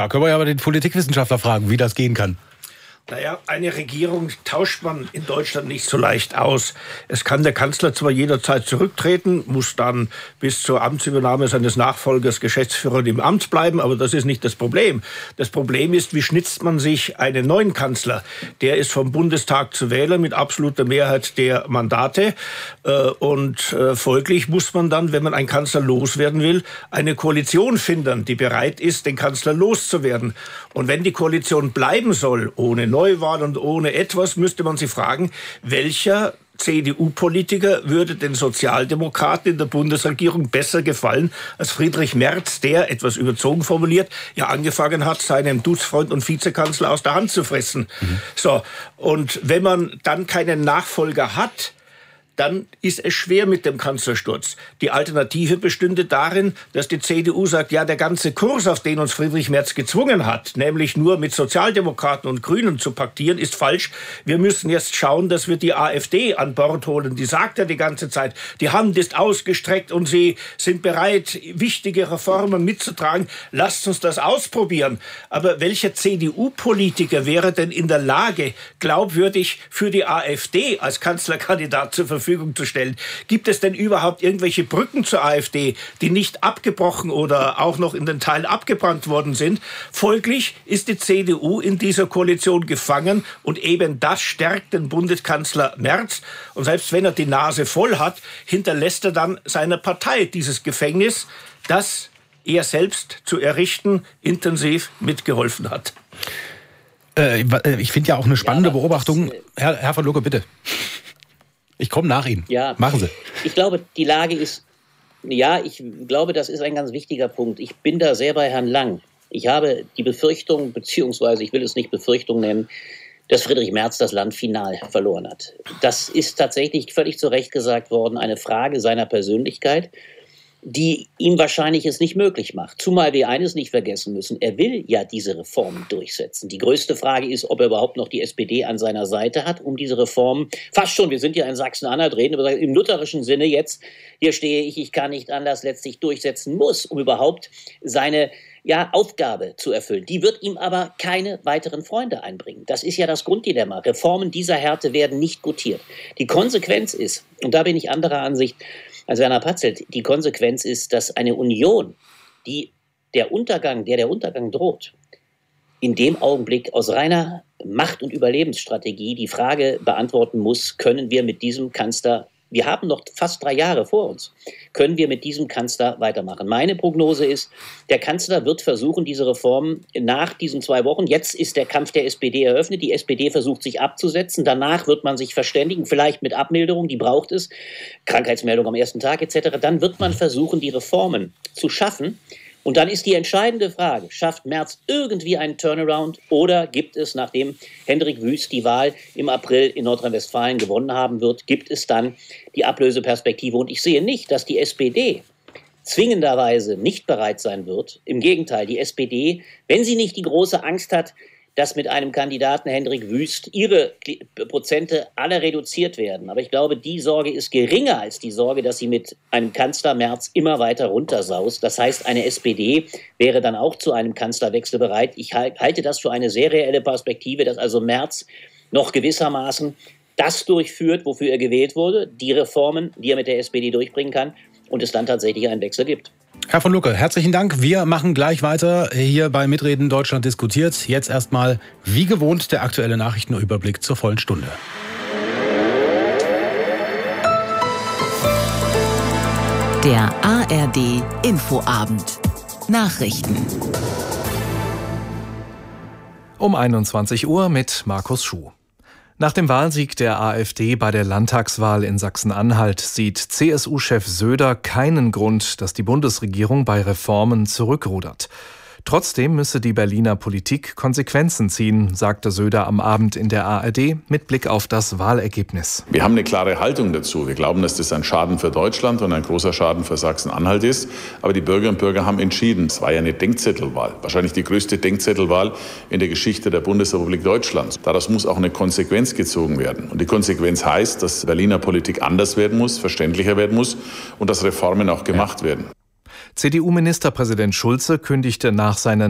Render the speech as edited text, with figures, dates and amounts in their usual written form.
Da können wir ja aber den Politikwissenschaftler fragen, wie das gehen kann. Naja, eine Regierung tauscht man in Deutschland nicht so leicht aus. Es kann der Kanzler zwar jederzeit zurücktreten, muss dann bis zur Amtsübernahme seines Nachfolgers Geschäftsführer im Amt bleiben, aber das ist nicht das Problem. Das Problem ist, wie schnitzt man sich einen neuen Kanzler? Der ist vom Bundestag zu wählen mit absoluter Mehrheit der Mandate. Und folglich muss man dann, wenn man einen Kanzler loswerden will, eine Koalition finden, die bereit ist, den Kanzler loszuwerden. Und wenn die Koalition bleiben soll, ohne Neuwahl und ohne etwas, müsste man sich fragen, welcher CDU-Politiker würde den Sozialdemokraten in der Bundesregierung besser gefallen als Friedrich Merz, der, etwas überzogen formuliert, ja angefangen hat, seinem Duzfreund und Vizekanzler aus der Hand zu fressen. So, und wenn man dann keinen Nachfolger hat, dann ist es schwer mit dem Kanzlersturz. Die Alternative bestünde darin, dass die CDU sagt, ja, der ganze Kurs, auf den uns Friedrich Merz gezwungen hat, nämlich nur mit Sozialdemokraten und Grünen zu paktieren, ist falsch. Wir müssen jetzt schauen, dass wir die AfD an Bord holen. Die sagt ja die ganze Zeit, die Hand ist ausgestreckt und sie sind bereit, wichtige Reformen mitzutragen. Lasst uns das ausprobieren. Aber welcher CDU-Politiker wäre denn in der Lage, glaubwürdig für die AfD als Kanzlerkandidat zur Verfügung zu stellen? Gibt es denn überhaupt irgendwelche Brücken zur AfD, die nicht abgebrochen oder auch noch in den Teilen abgebrannt worden sind? Folglich ist die CDU in dieser Koalition gefangen und eben das stärkt den Bundeskanzler Merz. Und selbst wenn er die Nase voll hat, hinterlässt er dann seiner Partei dieses Gefängnis, das er selbst zu errichten intensiv mitgeholfen hat. Ich finde ja auch eine spannende Beobachtung. Herr von Lucke, bitte. Ich komme nach Ihnen. Ja, machen Sie. Ich glaube, die Lage ist, ich glaube, das ist ein ganz wichtiger Punkt. Ich bin da sehr bei Herrn Lang. Ich habe die Befürchtung, beziehungsweise ich will es nicht Befürchtung nennen, dass Friedrich Merz das Land final verloren hat. Das ist tatsächlich völlig zu Recht gesagt worden, eine Frage seiner Persönlichkeit, die ihm wahrscheinlich es nicht möglich macht. Zumal wir eines nicht vergessen müssen, er will ja diese Reformen durchsetzen. Die größte Frage ist, ob er überhaupt noch die SPD an seiner Seite hat, um diese Reformen, fast schon, wir sind ja in Sachsen-Anhalt, reden aber im lutherischen Sinne jetzt, hier stehe ich kann nicht anders, letztlich durchsetzen muss, um überhaupt seine Aufgabe zu erfüllen. Die wird ihm aber keine weiteren Freunde einbringen. Das ist ja das Grunddilemma. Reformen dieser Härte werden nicht gutiert. Die Konsequenz ist, und da bin ich anderer Ansicht als Werner Patzelt, die Konsequenz ist, dass eine Union, der Untergang droht, in dem Augenblick aus reiner Macht- und Überlebensstrategie die Frage beantworten muss, können wir mit diesem Kanzler, wir haben noch fast 3 Jahre vor uns, können wir mit diesem Kanzler weitermachen? Meine Prognose ist, der Kanzler wird versuchen, diese Reformen nach diesen 2 Wochen, jetzt ist der Kampf der SPD eröffnet, die SPD versucht sich abzusetzen, danach wird man sich verständigen, vielleicht mit Abmilderung, die braucht es, Krankheitsmeldung am ersten Tag etc., dann wird man versuchen, die Reformen zu schaffen. Und dann ist die entscheidende Frage, schafft Merz irgendwie einen Turnaround oder gibt es, nachdem Hendrik Wüst die Wahl im April in Nordrhein-Westfalen gewonnen haben wird, gibt es dann die Ablöseperspektive? Und ich sehe nicht, dass die SPD zwingenderweise nicht bereit sein wird. Im Gegenteil, die SPD, wenn sie nicht die große Angst hat, dass mit einem Kandidaten Hendrik Wüst ihre Prozente alle reduziert werden. Aber ich glaube, die Sorge ist geringer als die Sorge, dass sie mit einem Kanzler Merz immer weiter runtersaust. Das heißt, eine SPD wäre dann auch zu einem Kanzlerwechsel bereit. Ich halte das für eine sehr reelle Perspektive, dass also Merz noch gewissermaßen das durchführt, wofür er gewählt wurde, die Reformen, die er mit der SPD durchbringen kann und es dann tatsächlich einen Wechsel gibt. Herr von Lucke, herzlichen Dank. Wir machen gleich weiter hier bei Mitreden Deutschland diskutiert. Jetzt erstmal, wie gewohnt, der aktuelle Nachrichtenüberblick zur vollen Stunde. Der ARD Infoabend. Nachrichten. Um 21 Uhr mit Markus Schuh. Nach dem Wahlsieg der AfD bei der Landtagswahl in Sachsen-Anhalt sieht CSU-Chef Söder keinen Grund, dass die Bundesregierung bei Reformen zurückrudert. Trotzdem müsse die Berliner Politik Konsequenzen ziehen, sagte Söder am Abend in der ARD mit Blick auf das Wahlergebnis. Wir haben eine klare Haltung dazu. Wir glauben, dass das ein Schaden für Deutschland und ein großer Schaden für Sachsen-Anhalt ist. Aber die Bürgerinnen und Bürger haben entschieden. Es war ja eine Denkzettelwahl, wahrscheinlich die größte Denkzettelwahl in der Geschichte der Bundesrepublik Deutschland. Daraus muss auch eine Konsequenz gezogen werden. Und die Konsequenz heißt, dass Berliner Politik anders werden muss, verständlicher werden muss und dass Reformen auch gemacht werden. CDU-Ministerpräsident Schulze kündigte nach seiner